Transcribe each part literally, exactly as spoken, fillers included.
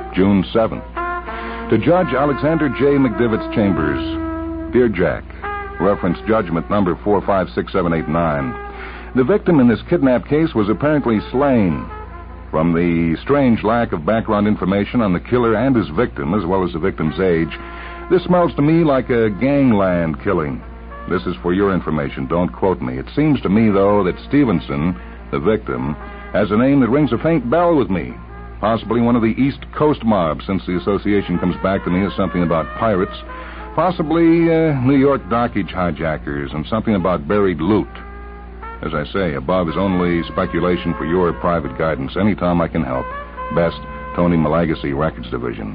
June seventh. To Judge Alexander J. McDivitt's Chambers. Dear Jack, reference judgment number four five six seven eight nine. The victim in this kidnap case was apparently slain. From the strange lack of background information on the killer and his victim, as well as the victim's age, this smells to me like a gangland killing. This is for your information. Don't quote me. It seems to me, though, that Stevenson, the victim, has a name that rings a faint bell with me. Possibly one of the East Coast mobs, since the association comes back to me as something about pirates. Possibly uh, New York dockage hijackers and something about buried loot. As I say, above is only speculation for your private guidance. Anytime I can help. Best, Tony Malagasy, Records Division.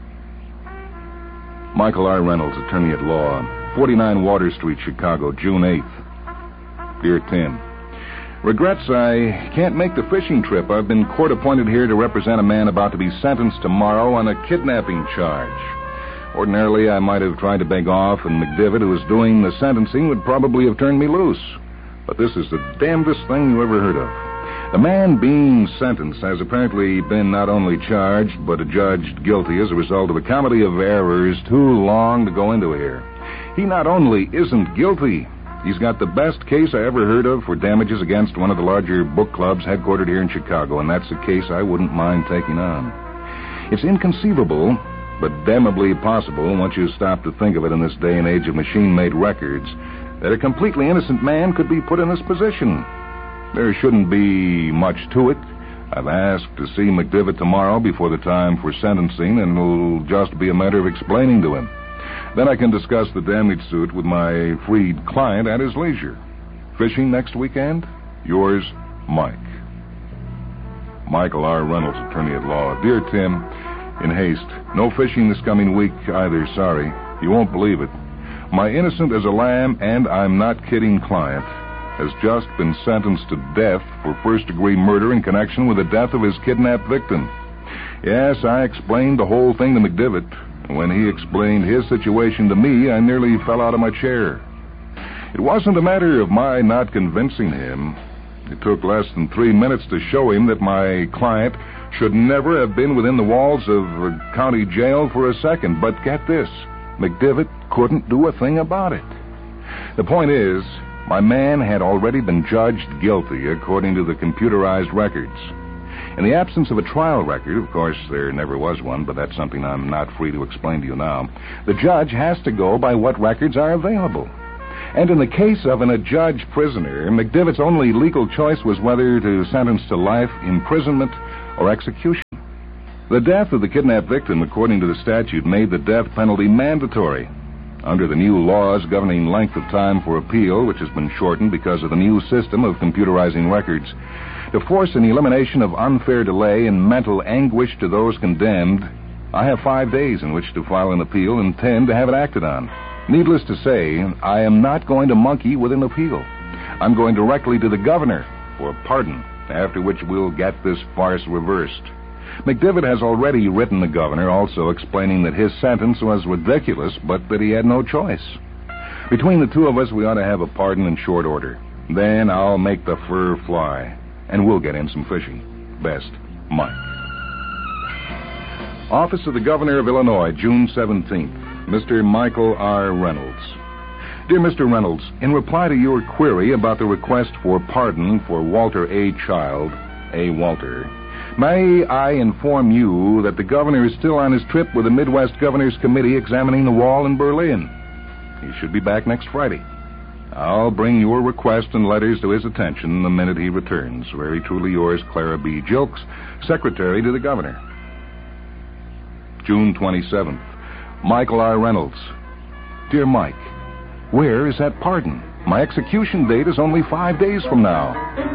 Michael R. Reynolds, attorney at law, forty-nine Water Street, Chicago, June eighth. Dear Tim, regrets I can't make the fishing trip. I've been court-appointed here to represent a man about to be sentenced tomorrow on a kidnapping charge. Ordinarily, I might have tried to beg off, and McDivitt, who was doing the sentencing, would probably have turned me loose. But this is the damnedest thing you ever heard of. The man being sentenced has apparently been not only charged, but adjudged guilty as a result of a comedy of errors too long to go into here. He not only isn't guilty, he's got the best case I ever heard of for damages against one of the larger book clubs headquartered here in Chicago, and that's a case I wouldn't mind taking on. It's inconceivable, but damnably possible, once you stop to think of it in this day and age of machine-made records, that a completely innocent man could be put in this position. There shouldn't be much to it. I've asked to see McDivitt tomorrow before the time for sentencing, and it'll just be a matter of explaining to him. Then I can discuss the damage suit with my freed client at his leisure. Fishing next weekend? Yours, Mike. Michael R. Reynolds, attorney at law. Dear Tim, in haste, no fishing this coming week either, sorry. You won't believe it. My innocent as a lamb, and I'm not kidding client, has just been sentenced to death for first-degree murder in connection with the death of his kidnapped victim. Yes, I explained the whole thing to McDivitt. When he explained his situation to me, I nearly fell out of my chair. It wasn't a matter of my not convincing him. It took less than three minutes to show him that my client should never have been within the walls of a county jail for a second. But get this, McDivitt couldn't do a thing about it. The point is, my man had already been judged guilty according to the computerized records. In the absence of a trial record, of course there never was one, but that's something I'm not free to explain to you now, the judge has to go by what records are available. And in the case of an adjudged prisoner, McDivitt's only legal choice was whether to sentence to life imprisonment or execution. The death of the kidnapped victim, according to the statute, made the death penalty mandatory. Under the new laws governing length of time for appeal, which has been shortened because of the new system of computerizing records, to force an elimination of unfair delay and mental anguish to those condemned, I have five days in which to file an appeal and ten to have it acted on. Needless to say, I am not going to monkey with an appeal. I'm going directly to the governor for a pardon, after which we'll get this farce reversed. McDivitt has already written the governor, also explaining that his sentence was ridiculous, but that he had no choice. Between the two of us, we ought to have a pardon in short order. Then I'll make the fur fly, and we'll get in some fishing. Best, Mike. Office of the Governor of Illinois, June seventeenth. Mister Michael R. Reynolds. Dear Mister Reynolds, in reply to your query about the request for pardon for Walter A. Child, A. Walter, may I inform you that the governor is still on his trip with the Midwest Governors Committee examining the wall in Berlin. He should be back next Friday. I'll bring your request and letters to his attention the minute he returns. Very truly yours, Clara B. Jilks, Secretary to the Governor. June twenty-seventh. Michael R. Reynolds. Dear Mike, where is that pardon? My execution date is only five days from now.